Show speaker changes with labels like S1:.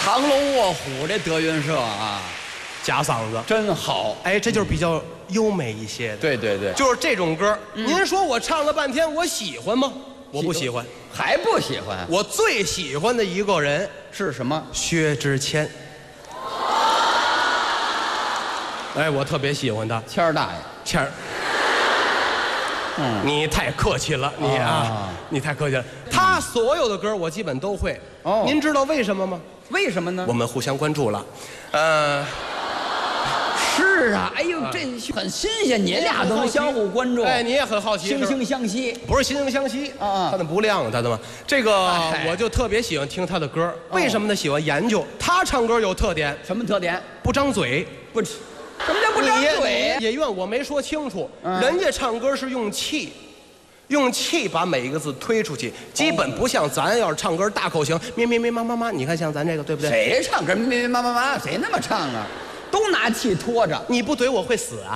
S1: 藏龙卧虎这德云社啊，
S2: 假嗓子，
S1: 真好。
S2: 哎，这就是比较优美一些的。
S1: 对对对，
S2: 就是这种歌，您说我唱了半天，我喜欢吗？我不喜欢，
S1: 还不喜欢？
S2: 我最喜欢的一个人
S1: 是什么？
S2: 薛之谦。哎，我特别喜欢他，
S1: 谦儿大爷。
S2: 谦儿。你太客气了，你啊，你太客气了。他所有的歌我基本都会。
S1: 哦，
S2: 您知道为什么吗？
S1: 为什么呢？
S2: 我们互相关注了。
S1: 是啊，哎呦，这很新鲜，你俩都能相互关注。
S2: 哎，你也很好奇，
S1: 惺惺相惜，
S2: 不是惺惺相惜
S1: 啊，
S2: 他那不亮，他的嘛。这个我就特别喜欢听他的歌，为什么呢？喜欢研究。他唱歌有特点，
S1: 什么特点？
S2: 不张嘴，
S1: 不，什么叫不张嘴？
S2: 也怨我没说清楚，人家唱歌是用气。用气把每一个字推出去，基本不像咱要是唱歌大口型咩咩咩妈妈妈，你看像咱这个对不对？
S1: 谁唱歌咩咩妈妈妈？谁那么唱啊？都拿气拖着。
S2: 你不怼我会死啊！